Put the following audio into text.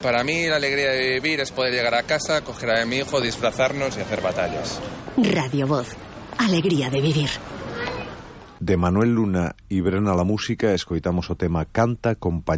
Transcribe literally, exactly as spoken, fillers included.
Para mí la alegría de vivir es poder llegar a casa, coger a mi hijo, disfrazarnos y hacer batallas. Radio Voz. Alegría de vivir. De Manuel Luna e Brena la música, escoitamos o tema Canta, compañía.